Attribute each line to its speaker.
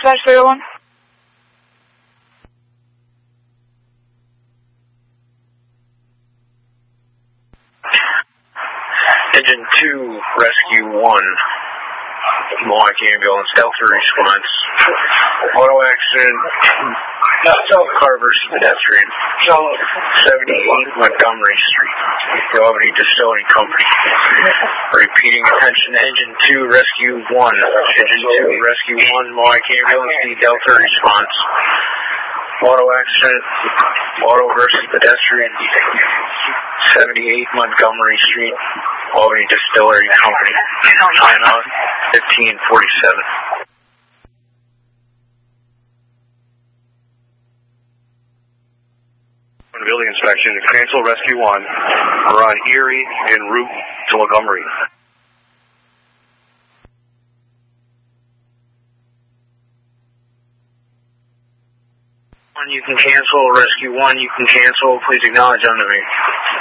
Speaker 1: dispatch 301.
Speaker 2: Engine 2, Rescue 1, Milwaukee Ambulance, Delta response. Auto accident, car versus pedestrian. 78 Montgomery Street, the Albany Distillery Company. Repeating attention to Engine 2, Rescue 1. Engine 2, Rescue 1, Milwaukee Ambulance, Delta response. Auto accident, auto versus pedestrian, 78 Montgomery Street, Albany Distillery Company, INO 1547.
Speaker 3: Building inspection, cancel Rescue 1. We're on Erie en route to Montgomery.
Speaker 2: You can cancel, Rescue 1, you can cancel. Please acknowledge under me.